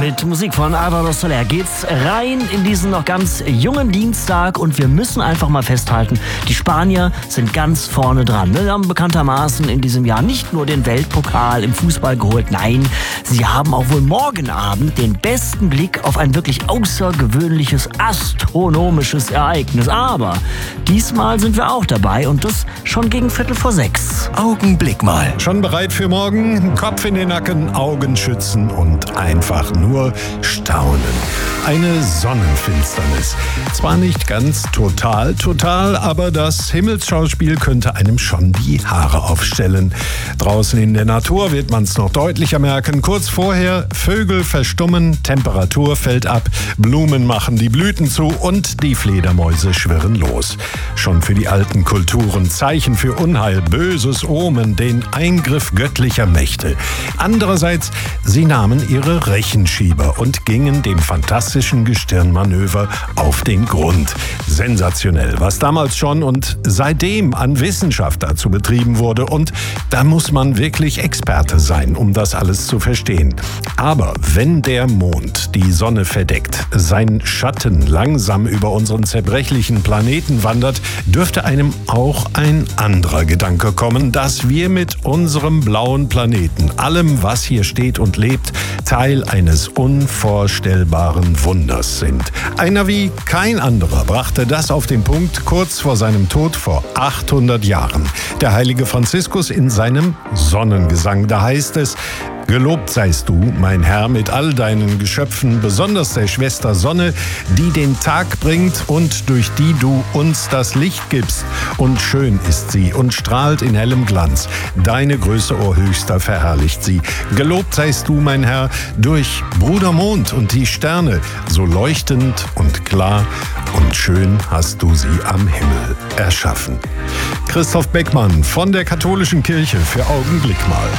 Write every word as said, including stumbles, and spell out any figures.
Mit Musik von Álvaro Soler geht's rein in diesen noch ganz jungen Dienstag und wir müssen einfach mal festhalten, die Spanier sind ganz vorne dran. Wir haben bekanntermaßen in diesem Jahr nicht nur den Weltpokal im Fußball geholt, nein, sie haben auch wohl morgen Abend den besten Blick auf ein wirklich außergewöhnliches astronomisches Ereignis. Aber diesmal sind wir auch dabei und das schon gegen Viertel vor sechs. Augenblick mal. Schon bereit für morgen? Kopf in den Nacken, Augen schützen und einfach nur staunen. Eine Sonnenfinsternis. Zwar nicht ganz total, total, aber das Himmelsschauspiel könnte einem schon die Haare aufstellen. Draußen in der Natur wird man es noch deutlicher merken. Kurz vorher, Vögel verstummen, Temperatur fällt ab, Blumen machen die Blüten zu und die Fledermäuse schwirren los. Schon für die alten Kulturen Zeichen für Unheil, böses Omen, den Eingriff göttlicher Mächte. Andererseits, sie nahmen ihre Rechenschieber und gingen dem fantastischen Gestirnmanöver auf den Grund. Sensationell, was damals schon und seitdem an Wissenschaft dazu betrieben wurde. Und da muss man wirklich Experte sein, um das alles zu verstehen. Aber wenn der Mond die Sonne verdeckt, sein Schatten langsam über unseren zerbrechlichen Planeten wandert, dürfte einem auch ein anderer Gedanke kommen, dass wir mit unserem blauen Planeten, allem, was hier steht und lebt, Teil eines unvorstellbaren Wunders sind. Einer wie kein anderer brachte das auf den Punkt kurz vor seinem Tod vor achthundert Jahren. Der heilige Franziskus in seinem Sonnengesang. Da heißt es: Gelobt seist du, mein Herr, mit all deinen Geschöpfen, besonders der Schwester Sonne, die den Tag bringt und durch die du uns das Licht gibst. Und schön ist sie und strahlt in hellem Glanz. Deine Größe, o Höchster, verherrlicht sie. Gelobt seist du, mein Herr, durch Bruder Mond und die Sterne, so leuchtend und klar und schön hast du sie am Himmel erschaffen. Christoph Beckmann von der Katholischen Kirche für Augenblick mal.